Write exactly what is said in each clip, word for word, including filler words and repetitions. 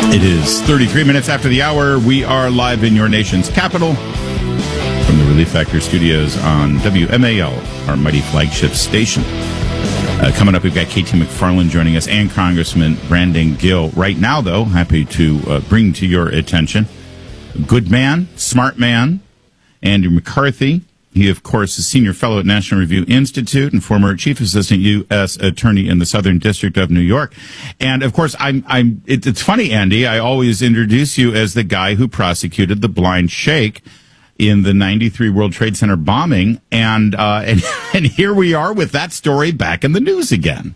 It is thirty-three minutes after the hour. We are live in your nation's capital from the Relief Factor studios on W M A L, our mighty flagship station. Uh, coming up, we've got K T McFarland joining us and Congressman Brandon Gill. Right now, though, happy to uh, bring to your attention good man, smart man, Andrew McCarthy. He, of course, is senior fellow at National Review Institute and former chief assistant U S attorney in the Southern District of New York. And, of course, I'm, I'm, it, it's funny, Andy, I always introduce you as the guy who prosecuted the blind sheikh in the ninety-three World Trade Center bombing. And, uh, and, and here we are with that story back in the news again.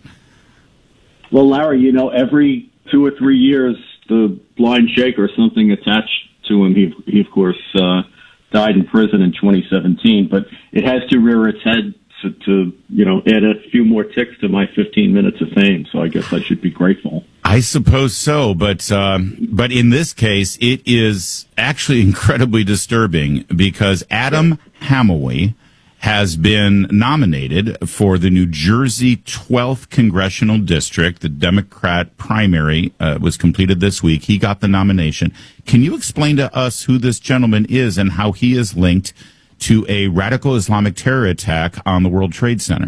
Well, Larry, you know, every two or three years, the blind sheikh or something attached to him, he, he of course, uh, died in prison in twenty seventeen, but it has to rear its head to, to, you know, add a few more ticks to my fifteen minutes of fame. So I guess I should be grateful. I suppose so, but um, but in this case, it is actually incredibly disturbing because Adam Hamaway has been nominated for the New Jersey twelfth Congressional District. The Democrat primary uh, was completed this week. He got the nomination. Can you explain to us who this gentleman is and how he is linked to a radical Islamic terror attack on the World Trade Center?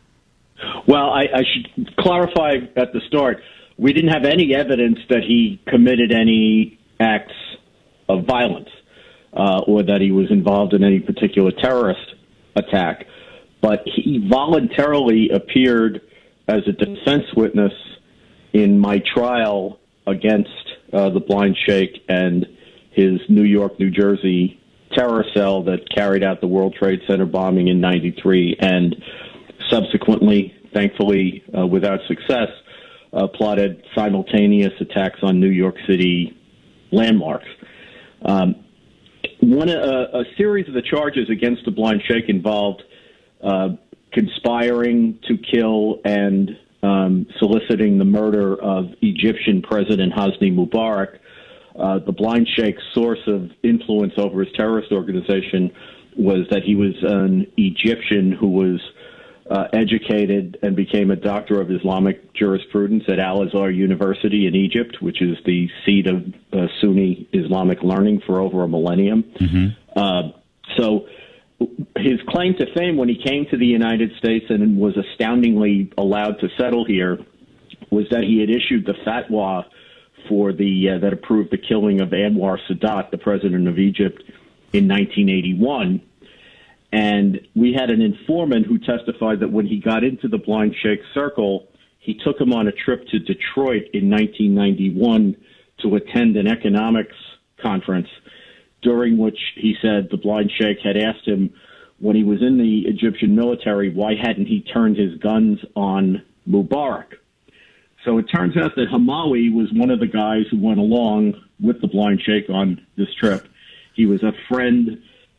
Well, I, I should clarify at the start. We didn't have any evidence that he committed any acts of violence uh, or that he was involved in any particular terrorist attack, but he voluntarily appeared as a defense witness in my trial against uh, the blind sheikh and his New York, New Jersey terror cell that carried out the World Trade Center bombing in ninety-three and subsequently, thankfully, uh, without success, uh, plotted simultaneous attacks on New York City landmarks. Um, One uh, a series of the charges against the blind sheikh involved uh, conspiring to kill and um, soliciting the murder of Egyptian President Hosni Mubarak. Uh, the blind sheikh's source of influence over his terrorist organization was that he was an Egyptian who was uh, educated and became a doctor of Islamic jurisprudence at Al-Azhar University in Egypt, which is the seat of uh, Sunni Islamic learning for over a millennium. Mm-hmm. Uh, so his claim to fame when he came to the United States and was astoundingly allowed to settle here was that he had issued the fatwa for the uh, that approved the killing of Anwar Sadat, the president of Egypt, in nineteen eighty-one. And we had an informant who testified that when he got into the blind sheikh's circle, he took him on a trip to Detroit in nineteen ninety-one to attend an economics conference, during which he said the blind sheikh had asked him when he was in the Egyptian military, why hadn't he turned his guns on Mubarak? So it turns out that Hamawi was one of the guys who went along with the blind sheikh on this trip. He was a friend,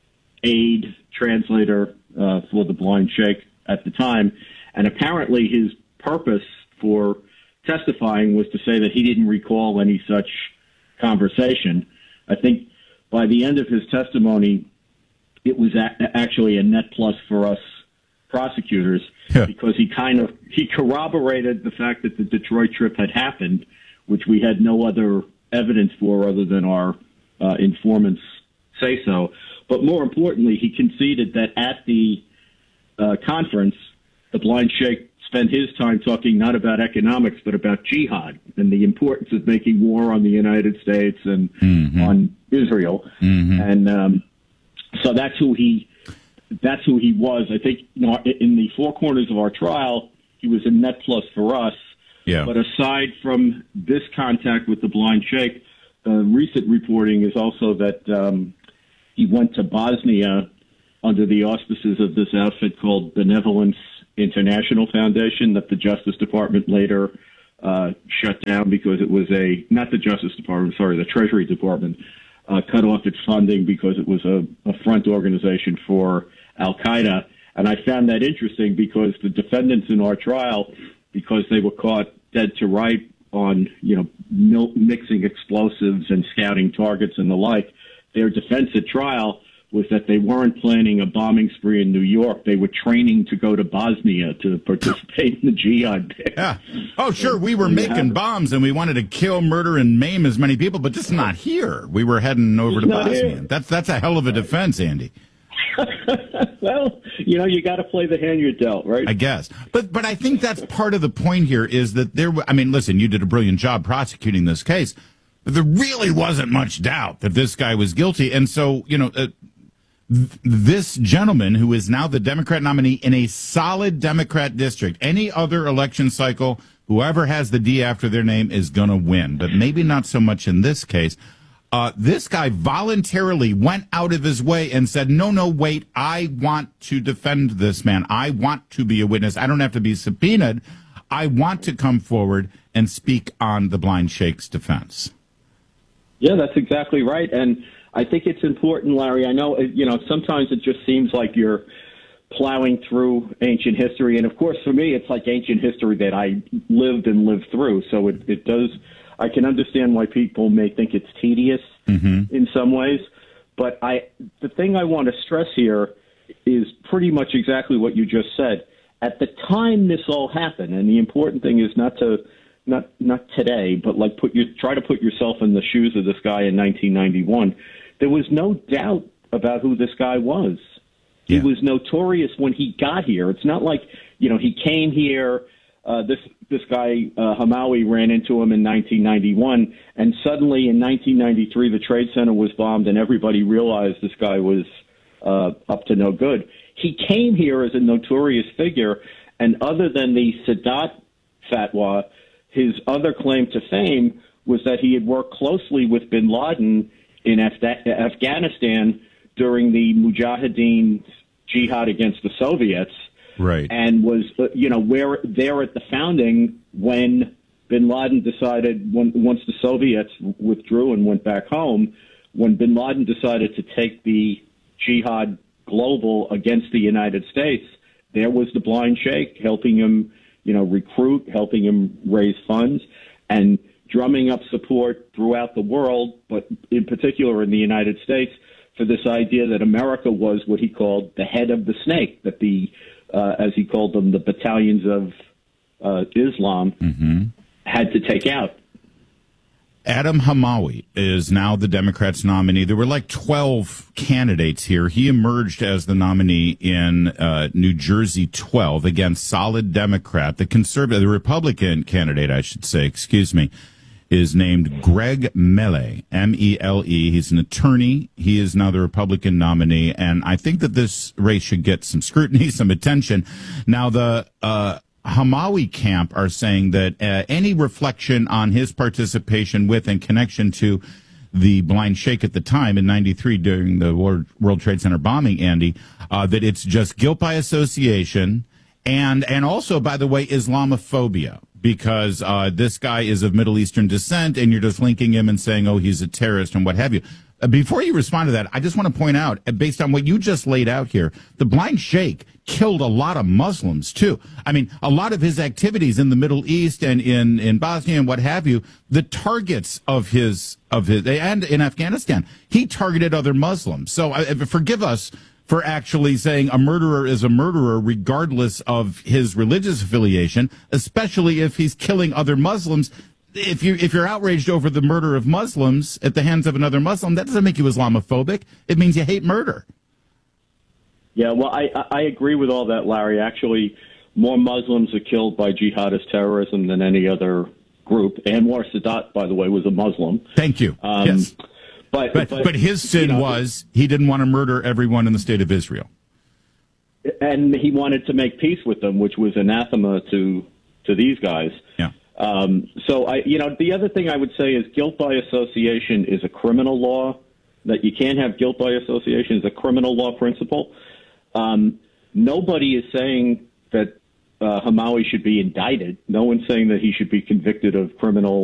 aide, translator uh, for the blind sheikh at the time, and apparently his purpose for testifying was to say that he didn't recall any such conversation. I think by the end of his testimony, it was a- actually a net plus for us prosecutors yeah. because he kind of he corroborated the fact that the Detroit trip had happened, which we had no other evidence for other than our uh, informants say so. But more importantly, he conceded that at the uh, conference, the blind sheikh spent his time talking not about economics, but about jihad and the importance of making war on the United States and mm-hmm. on Israel. Mm-hmm. And um, so that's who he that's who he was. I think you know, in the four corners of our trial, he was a net plus for us. Yeah. But aside from this contact with the blind sheikh, uh, recent reporting is also that um, he went to Bosnia under the auspices of this outfit called Benevolence International Foundation that the Justice Department later uh, shut down because it was a, not the Justice Department, sorry, the Treasury Department uh, cut off its funding because it was a, a front organization for Al-Qaeda. And I found that interesting because the defendants in our trial, because they were caught dead to right on, you know, mil- mixing explosives and scouting targets and the like, their defense at trial was that they weren't planning a bombing spree in New York. They were training to go to Bosnia to participate in the jihad there. Yeah. Oh, sure. We were making bombs and we wanted to kill, murder, and maim as many people, but just not here. We were heading over to Bosnia. Here. That's that's a hell of a defense, Andy. Well, you know, you got to play the hand you're dealt, right? I guess. But but I think that's part of the point here is that there, I mean, listen, you did a brilliant job prosecuting this case, but there really wasn't much doubt that this guy was guilty. And so, you know, uh, th- this gentleman who is now the Democrat nominee in a solid Democrat district, any other election cycle, whoever has the D after their name is going to win, but maybe not so much in this case. Uh, this guy voluntarily went out of his way and said, no, no, wait, I want to defend this man. I want to be a witness. I don't have to be subpoenaed. I want to come forward and speak on the blind Sheikh's defense. Yeah, that's exactly right. And I think it's important, Larry. I know, you know, sometimes it just seems like you're plowing through ancient history. And, of course, for me, it's like ancient history that I lived and lived through. So it, it does – I can understand why people may think it's tedious mm-hmm. in some ways, but I the thing I want to stress here is pretty much exactly what you just said. At the time this all happened, and the important thing is not to not not today, but like put your try to put yourself in the shoes of this guy in nineteen ninety-one. There was no doubt about who this guy was. Yeah. He was notorious when he got here. It's not like, you know, he came here. Uh, this this guy, uh, Hamawi, ran into him in nineteen ninety-one, and suddenly in nineteen ninety-three, the Trade Center was bombed, and everybody realized this guy was uh, up to no good. He came here as a notorious figure, and other than the Sadat fatwa, his other claim to fame was that he had worked closely with bin Laden in Af- Afghanistan during the Mujahideen jihad against the Soviets. Right. And was, you know, where there at the founding when bin Laden decided, when, once the Soviets withdrew and went back home, when bin Laden decided to take the jihad global against the United States, there was the blind sheikh helping him, you know, recruit, helping him raise funds, and drumming up support throughout the world, but in particular in the United States, for this idea that America was what he called the head of the snake, that the Uh, as he called them, the battalions of uh, Islam mm-hmm. had to take out. Adam Hamawi is now the Democrats' nominee. There were like twelve candidates here. He emerged as the nominee in uh, New Jersey twelve, again, solid Democrat. The conservative, the Republican candidate, I should say, excuse me, is named Greg Mele, M E L E. He's an attorney. He is now the Republican nominee, and I think that this race should get some scrutiny, some attention. Now, the uh, Hamawi camp are saying that uh, any reflection on his participation with and connection to the blind sheikh at the time in ninety-three during the World, World Trade Center bombing, Andy, uh, that it's just guilt by association and, and also, by the way, Islamophobia. Because uh, this guy is of Middle Eastern descent, and you're just linking him and saying, oh, he's a terrorist and what have you. Uh, before you respond to that, I just want to point out, uh, based on what you just laid out here, the blind sheikh killed a lot of Muslims, too. I mean, a lot of his activities in the Middle East and in, in Bosnia and what have you, the targets of his, of his, and in Afghanistan, he targeted other Muslims. So uh, forgive us for actually saying a murderer is a murderer regardless of his religious affiliation, especially if he's killing other Muslims. If you if you're outraged over the murder of Muslims at the hands of another Muslim, that doesn't make you Islamophobic. It means you hate murder. Yeah, well, I, I agree with all that, Larry. Actually, more Muslims are killed by jihadist terrorism than any other group. Anwar Sadat, by the way, was a Muslim. Thank you. Um, yes. But, but, but, but his sin you know, was he didn't want to murder everyone in the state of Israel. And he wanted to make peace with them, which was anathema to to these guys. Yeah. Um, so, I, you know, the other thing I would say is guilt by association is a criminal law, that you can't have guilt by association is a criminal law principle. Um, nobody is saying that uh, Hamawi should be indicted. No one's saying that he should be convicted of criminal